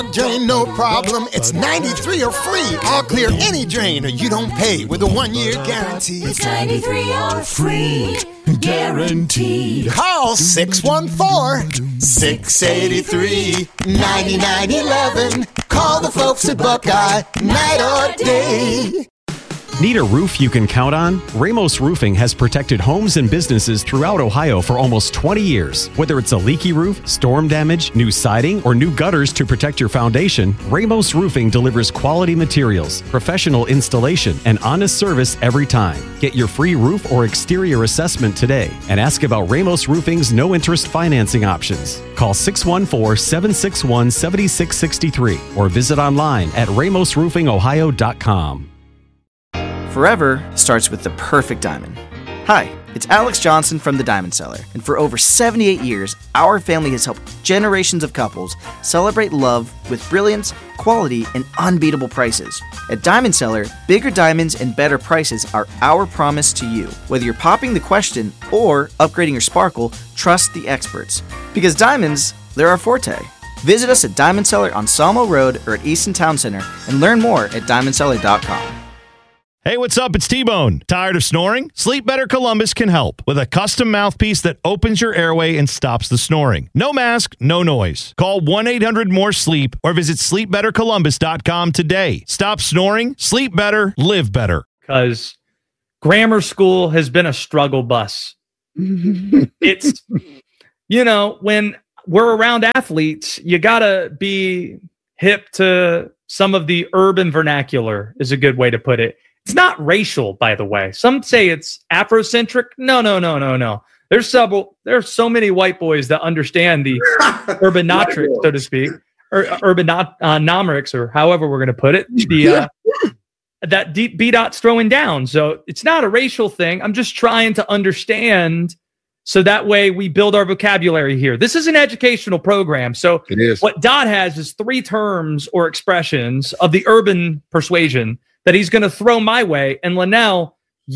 Drain, no problem. It's 93 or free. I'll clear any drain or you don't pay with a 1-year guarantee. It's 93 or free. Guaranteed. Call 614-683-9911. Call the folks at Buckeye, night or day. Need a roof you can count on? Ramos Roofing has protected homes and businesses throughout Ohio for almost 20 years. Whether it's a leaky roof, storm damage, new siding, or new gutters to protect your foundation, Ramos Roofing delivers quality materials, professional installation, and honest service every time. Get your free roof or exterior assessment today and ask about Ramos Roofing's no-interest financing options. Call 614-761-7663 or visit online at ramosroofingohio.com. Forever starts with the perfect diamond. Hi, it's Alex Johnson from The Diamond Seller, and for over 78 years, our family has helped generations of couples celebrate love with brilliance, quality, and unbeatable prices. At Diamond Seller, bigger diamonds and better prices are our promise to you. Whether you're popping the question or upgrading your sparkle, trust the experts. Because diamonds, they're our forte. Visit us at Diamond Seller on Sawmill Road or at Easton Town Center and learn more at diamondseller.com. Hey, what's up? It's T-Bone. Tired of snoring? Sleep Better Columbus can help with a custom mouthpiece that opens your airway and stops the snoring. No mask, no noise. Call 1-800-MORE-SLEEP or visit sleepbettercolumbus.com today. Stop snoring, sleep better, live better. Because grammar school has been a struggle bus. It's, when we're around athletes, you got to be hip to some of the urban vernacular is a good way to put it. It's not racial, by the way. Some say it's Afrocentric. No. There's so many white boys that understand the urbanotrics, so to speak, or urbanomics, or however we're going to put it. That deep B-Dot's throwing down. So it's not a racial thing. I'm just trying to understand so that way we build our vocabulary here. This is an educational program. So it is. What Dot has is 3 terms or expressions of the urban persuasion that he's going to throw my way. And Linnell,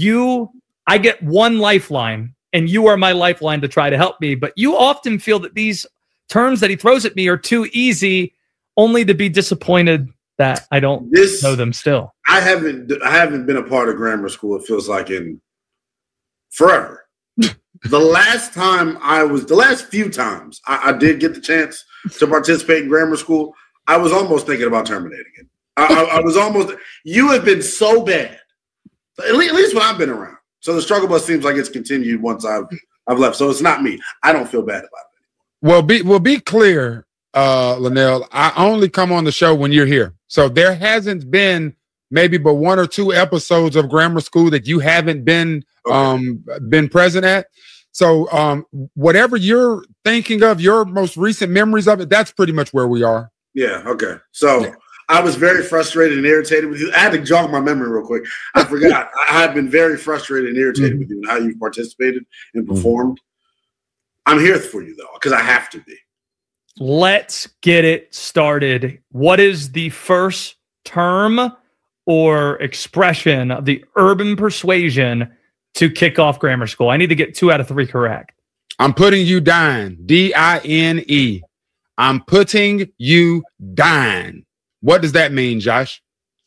I get one lifeline, and you are my lifeline to try to help me. But you often feel that these terms that he throws at me are too easy, only to be disappointed that I don't know them still. I haven't been a part of grammar school, it feels like, in forever. The last few times I did get the chance to participate in grammar school, I was almost thinking about terminating it. I was almost. You have been so bad, at least when I've been around. So the struggle bus seems like it's continued once I've left. So it's not me. I don't feel bad about it. Well, be clear, Linnell. I only come on the show when you're here. So there hasn't been maybe but 1 or 2 episodes of grammar school that you haven't been present at. So whatever you're thinking of, your most recent memories of it, that's pretty much where we are. Yeah. Okay. So. Yeah. I was very frustrated and irritated with you. I had to jog my memory real quick. I forgot. I have been very frustrated and irritated with you and how you've participated and performed. I'm here for you, though, because I have to be. Let's get it started. What is the first term or expression of the urban persuasion to kick off grammar school? I need to get 2 out of 3 correct. I'm putting you down. D-I-N-E. I'm putting you down. What does that mean, Josh?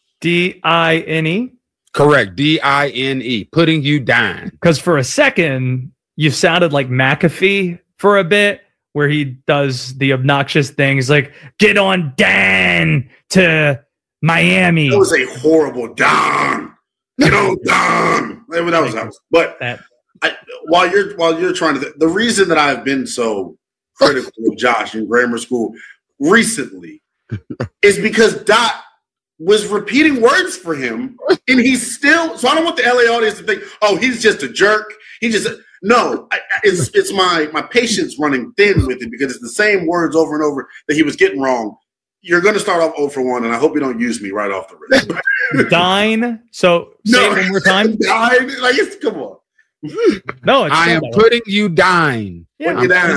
D-I-N-E? Correct. D-I-N-E. Putting you down. Because for a second, you sounded like McAfee for a bit, where he does the obnoxious things like, get on down to Miami. That was a horrible down. Get on down. That was. But while you're trying to, the reason that I've been so critical of Josh in grammar school recently is because Dot was repeating words for him, and he's still. So I don't want the LA audience to think, "Oh, he's just a jerk." It's my patience running thin with it because it's the same words over and over that he was getting wrong. You're going to start off 0 for 1, and I hope you don't use me right off the rip. Dine. So say it one more time. Dine. Come on. No, I am putting you dine. Yeah,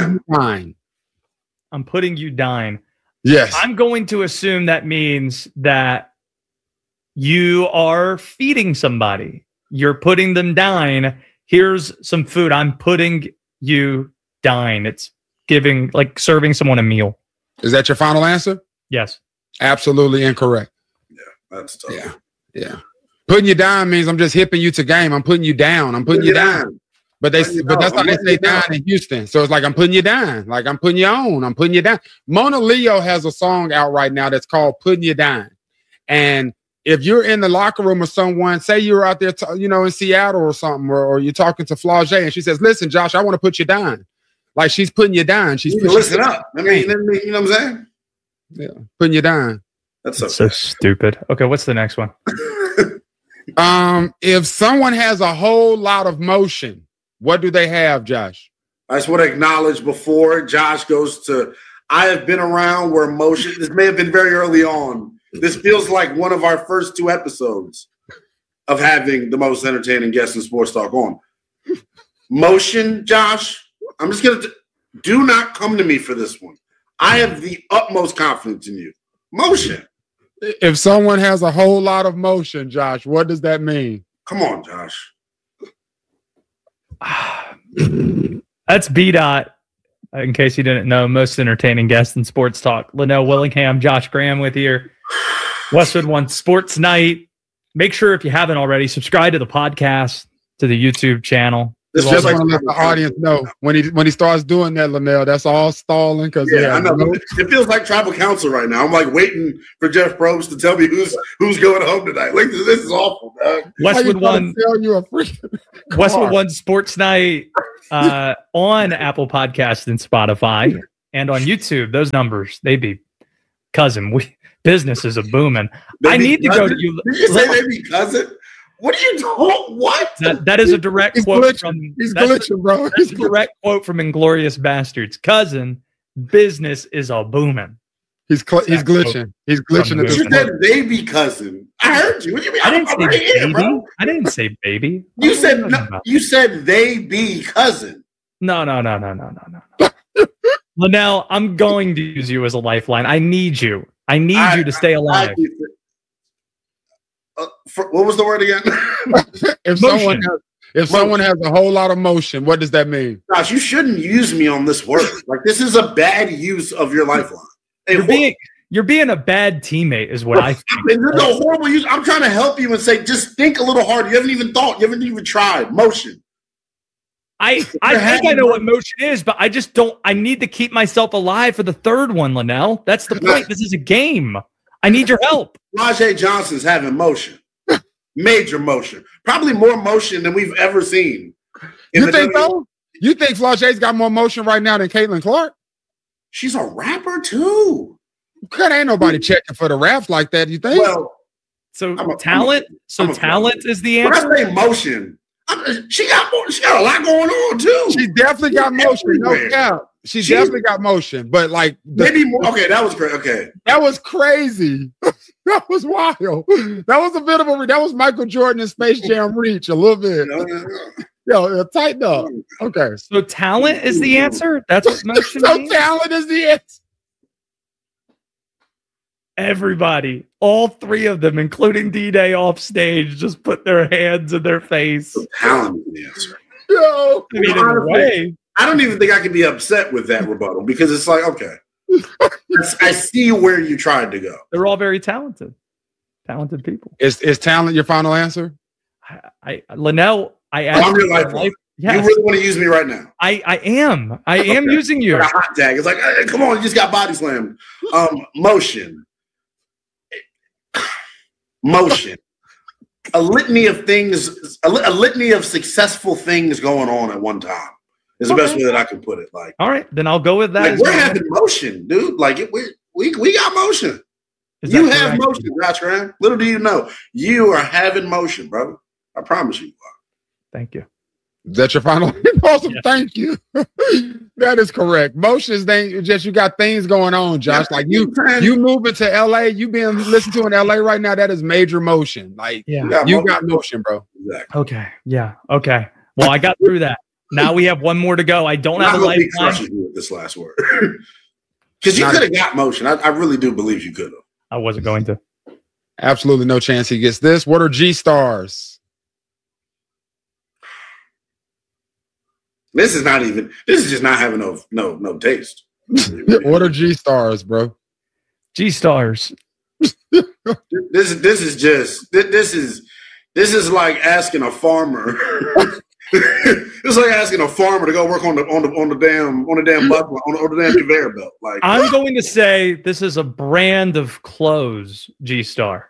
I'm putting you dine. Yes. I'm going to assume that means that you are feeding somebody. You're putting them dine. Here's some food. I'm putting you dine. It's serving someone a meal. Is that your final answer? Yes. Absolutely incorrect. That's tough. Yeah. Putting you down means I'm just hipping you to game. I'm putting you down. I'm putting you down. But that's how they say down in Houston. So it's like I'm putting you down. Like I'm putting you on. I'm putting you down. Mona Leo has a song out right now that's called "Putting You Down." And if you're in the locker room with someone, say you're out there, in Seattle or something, or you're talking to Flau'jae, and she says, "Listen, Josh, I want to put you down." Like she's putting you down. She's listen up. I mean, you know what I'm saying? Yeah, putting you down. That's so stupid. Okay, what's the next one? If someone has a whole lot of motion, what do they have, Josh? I just want to acknowledge before Josh goes to, I have been around where motion, this may have been very early on. This feels like one of our first 2 episodes of having the most entertaining guest in sports talk on. Motion, Josh, I'm just going to, do not come to me for this one. I have the utmost confidence in you. Motion. If someone has a whole lot of motion, Josh, what does that mean? Come on, Josh. That's B-Dot. In case you didn't know, most entertaining guest in sports talk. Linnell Willingham, Josh Graham with you. Westwood One Sports Night. Make sure if you haven't already, subscribe to the podcast, to the YouTube channel. Just want to let the audience know when he starts doing that, Linnell, that's all stalling because I know. It feels like tribal council right now. I'm like waiting for Jeff Probst to tell me who's going home tonight. Like this is awful, dog. Westwood One tell you a freaking Westwood One Sports Night on Apple Podcasts and Spotify and on YouTube. Those numbers, they be cousin. Business is a booming. I need to go to you. Did you say they be cousin? What are you doing? What? That is a direct quote from. He's glitching, bro. That's a direct quote from Inglorious Bastards. Cousin, business is a booming. He's glitching. He's glitching. You said baby cousin. I heard you. What do you mean? I didn't say baby. Bro. I didn't say baby. You said no, you said they be cousin. No. Linnell, I'm going to use you as a lifeline. I need you. I need you to stay alive. What was the word again? if someone has a whole lot of motion, what does that mean? Gosh, you shouldn't use me on this word. Like this is a bad use of your lifeline. You're being a bad teanmate, is what I think. There's no horrible use. I'm trying to help you and say, just think a little harder. You haven't even thought. You haven't even tried. Motion. I think I know what motion is, but I just don't. I need to keep myself alive for the third one, Linnell. That's the point. This is a game. I need your help. Rajay Johnson's having motion. Major motion. Probably more motion than we've ever seen. You think so? You think Flau'jae's got more motion right now than Caitlin Clark? She's a rapper too. God, ain't nobody checking for the raps like that, you think? Well, talent is the answer. When I say motion, she got a lot going on too. She definitely got motion. No doubt. She definitely got motion, but like maybe more. Okay, that was great. Okay, that was crazy. That was wild. That was a bit of that was Michael Jordan and Space Jam reach a little bit. Yo, tighten up. Okay. So talent is the answer. That's what motion means? Talent is the answer. Everybody, all 3 of them, including D-Day off stage, just put their hands in their face. Talent is the answer. Yo, I mean, in a way. I don't even think I can be upset with that rebuttal because it's like, okay, I see where you tried to go. They're all very talented people. Is talent your final answer? Linnell, I asked I'm your lifeline. Yes. You really want to use me right now? I am using you. Like a hot tag. It's like, hey, come on, you just got body slammed. Motion. A litany of things, a litany of successful things going on at one time. Is the best way that I can put it. Like, all right, then I'll go with that. Like, we're having motion, dude. Like, we got motion. You have motion, Josh Graham. Little do you know, you are having motion, brother. I promise you are. Thank you. Is that your final? Awesome. Yes. Thank you. That is correct. Motion is just you got things going on, Josh. Like you moving to LA, you being listened to in LA right now. That is major motion. Like you got motion, bro. Exactly. Okay. Yeah. Okay. Well, I got through that. Now we have one more to go. I don't have a lifeline. With this last word, because you could have got motion. I really do believe you could have. I wasn't going to. Absolutely no chance he gets this. What are G stars? This is just not having no taste. What are G stars, bro? G-Stars. This is like asking a farmer. It's like asking a farmer to go work on the damn bus, on the damn conveyor belt. Like, I'm going to say this is a brand of clothes, G-Stars.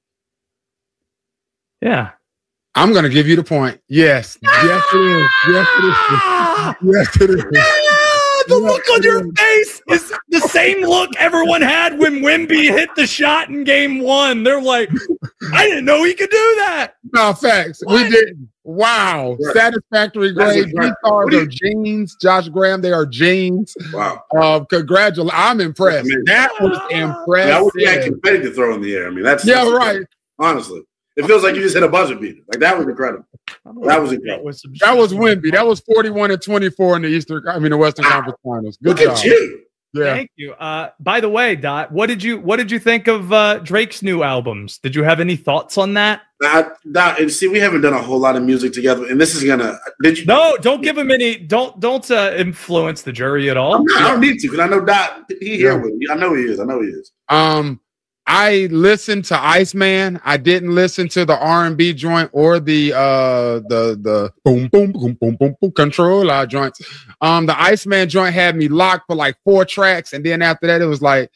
Yeah. I'm going to give you the point. Yes. Yes, it is. Yes, it is. Yes, it is. The look on your face is the same look everyone had when Wemby hit the shot in game 1. They're like, I didn't know he could do that. No, facts. What? We didn't. Wow. Right. Satisfactory grade. G-Stars are jeans. Josh Graham, they are jeans. Wow. Congratulations. I'm impressed. That was impressive. That was confetti to throw in the air. I mean, that's right. Honestly. It feels like you just hit a buzzer beater. Like, that was incredible. That was incredible. That was Wemby. That was 41-24 in the Western Conference Finals. Good job. Look at you. Yeah. Thank you. By the way, Dot, what did you think of Drake's new albums? Did you have any thoughts on that? And see, we haven't done a whole lot of music together, and this is gonna. Did you? No, don't give him any. Don't influence the jury at all. I don't need to, because I know Dot. He here with me. I know he is. I listened to Iceman. I didn't listen to the R&B joint or the boom boom boom boom boom boom controller joints. The Iceman joint had me locked for like 4 tracks, and then after that it was like,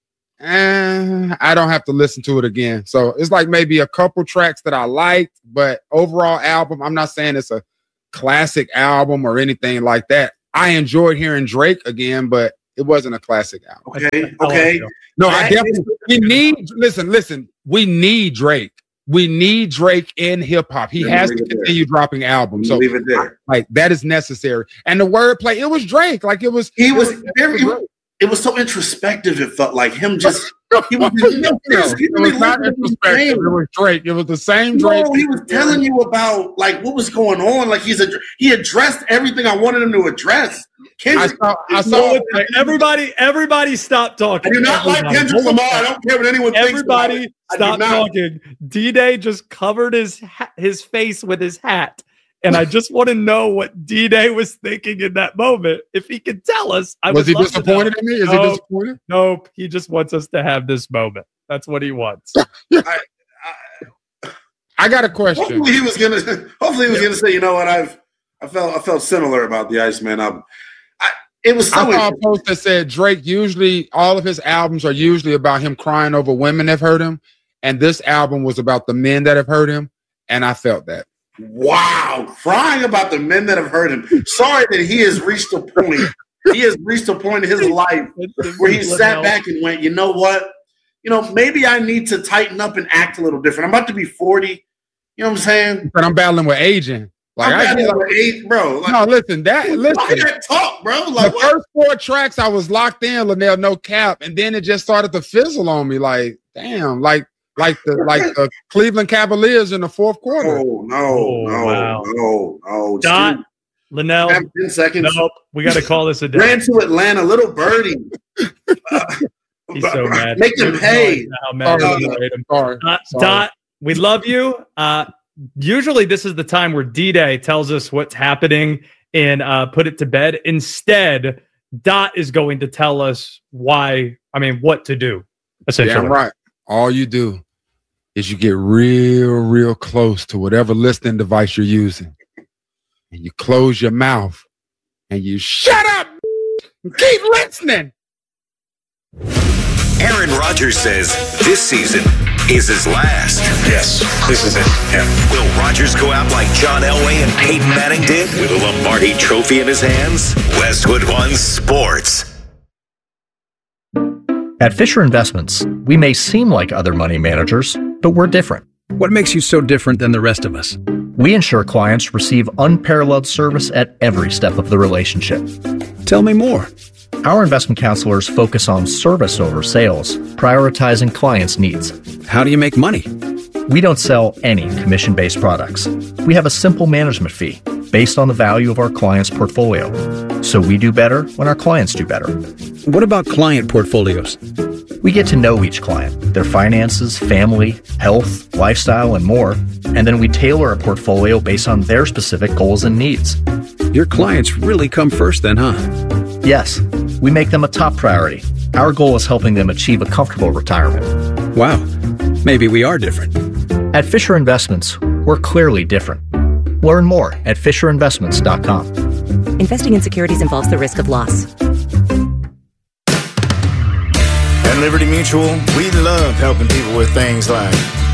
I don't have to listen to it again. So it's like maybe a couple tracks that I liked, but overall album, I'm not saying it's a classic album or anything like that. I enjoyed hearing Drake again, but it wasn't a classic album. Okay. No, I definitely. We need Drake. We need Drake in hip hop. He has to continue dropping albums. So leave it there. Like, that is necessary. And the wordplay, it was Drake. Like, it was. It was so introspective. It felt like him just. It was not introspective. It was Drake. It was the same Drake. No, he was telling you about like what was going on. Like, he addressed everything I wanted him to address. I saw everybody stop talking. I do not like Kendrick Lamar. I don't care what anyone thinks. Everybody stop talking. D-Day just covered his face with his hat. And I just want to know what D-Day was thinking in that moment. If he could tell us. Was he disappointed in me? Is he disappointed? Nope. He just wants us to have this moment. That's what he wants. I got a question. Hopefully he was gonna say, you know what, I felt similar about the Iceman album. It was so. I saw a post that said Drake usually all of his albums are usually about him crying over women that have hurt him, and this album was about the men that have hurt him, and I felt that. Wow, crying about the men that have hurt him. Sorry that he has reached a point. He has reached a point in his life where he sat back and went, you know what? Maybe I need to tighten up and act a little different. I'm about to be 40. You know what I'm saying? But I'm battling with aging. Like, bro. Like, no, listen. That talk, bro. Like, the first 4 tracks, I was locked in, Linnell, no cap, and then it just started to fizzle on me. Like, damn, like the Cleveland Cavaliers in the fourth quarter. Oh no! Dot, Linnell, 10 seconds. Nope, we got to call this a day. Ran to Atlanta, little birdie. He's so mad. Make him pay. Dot, we love you. Usually this is the time where D-Day tells us what's happening and Put It to Bed. Instead, Dot is going to tell us what to do, essentially. Yeah, right. All you do is you get real close to whatever listening device you're using. And you close your mouth and you shut up and keep listening. Aaron Rodgers says this season is his last. Yes, this is it. Yeah. Will Rodgers go out like John Elway and Peyton Manning did with a Lombardi trophy in his hands? Westwood One Sports. At Fisher Investments, we may seem like other money managers, but we're different. What makes you so different than the rest of us? We ensure clients receive unparalleled service at every step of the relationship. Tell me more. Our investment counselors focus on service over sales, prioritizing clients' needs. How do you make money? We don't sell any commission-based products. We have a simple management fee based on the value of our client's portfolio. So we do better when our clients do better. What about client portfolios? We get to know each client, their finances, family, health, lifestyle, and more, and then we tailor a portfolio based on their specific goals and needs. Your clients really come first then, huh? Yes, we make them a top priority. Our goal is helping them achieve a comfortable retirement. Wow, maybe we are different. At Fisher Investments, we're clearly different. Learn more at FisherInvestments.com. Investing in securities involves the risk of loss. At Liberty Mutual, we love helping people with things like